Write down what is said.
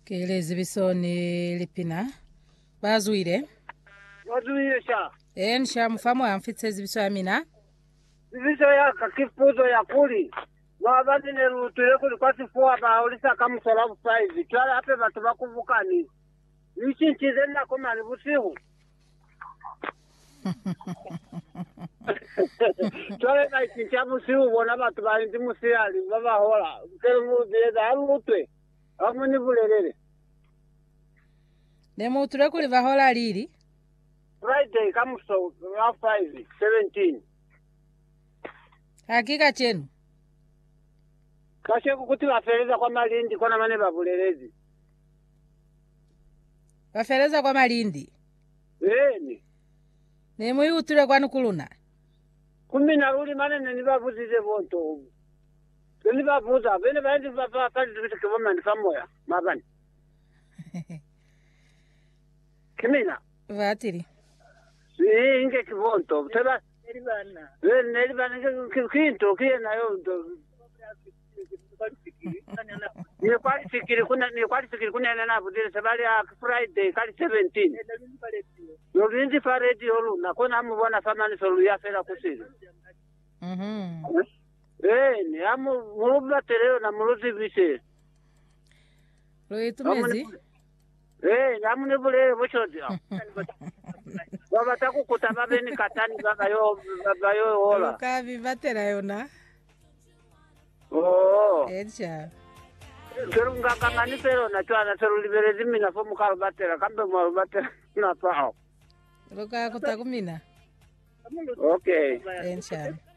Kelezi bisoni lipina. Bazuire. Bazuire sha. Nsha mfamu amfitse zibiso yamina. Zibiso ya kakifuzo ya kuli. Wabandi nerutire kuli kwasifuwa baulisa kamusala busaizi. Twala ape batu bakuvukani. Ichi nchize nako mani busihu. Twala na ichi ncha busihu bona batu bahinzi musiyali. Baba hola. Kere mudeza alutwe. Amuni bulelele. Nemu uture kuli vahola lili? Friday kamuso 5:17. Hakika chenu? Kashe kukuti wafereza kwa Malindi kwa namane babulelezi. Wafereza kwa Malindi? Eni. Nemu uture kwa nukuluna? Kumi na ruli manene nibabuzize bonto. Nibabuza. Bene baendi kali tubite kiboma nifamoya. Mabani. Kimina? Vatiri. Inge kibonto. Teba. Nelibana kinto kiena yondo. Ni kwali fikiri kuna na budire sabali ya Friday kali 17. Yolindi faredi yolu na kona mubona famani solu ya fera kusiri. Ni amu muruba tereo na muruzi bise. Roitumezi? Namu nebule bochodi. Baba takukuta babeni katani baba yo hola. Ukavi batera yona. Oh. Echa. Pero ngangani pero na chwana pero liberezi mina fomu ka batera kambe mo batera na pao. Roka kutakumina. Okay. Echa.